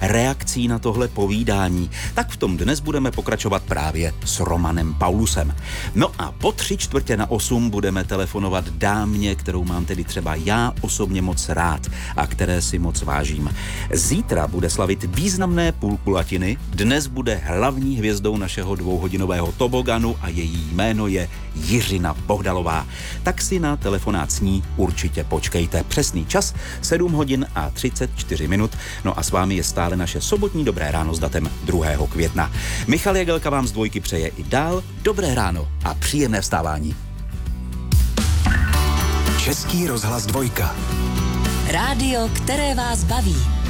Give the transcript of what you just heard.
reakcí na tohle povídání. Tak v tom dnes budeme pokračovat právě s Romanem Paulusem. No a po 7:45 budeme telefonovat dámě, kterou mám tedy třeba já osobně moc rád a které si moc vážím. Zítra bude slavit významné půlkulatiny, dnes bude hlavní hvězdou našeho 2hodinového toboganu a její jméno je Jiřina Bohdalová. Tak si na telefonát s ní určitě počkejte. Přesný čas 7:34. No a s vámi je stále naše sobotní Dobré ráno s datem 2. května. Michal Jagelka vám z Dvojky přeje i dál dobré ráno a příjemné vstávání. Český rozhlas Dvojka. Rádio, které vás baví.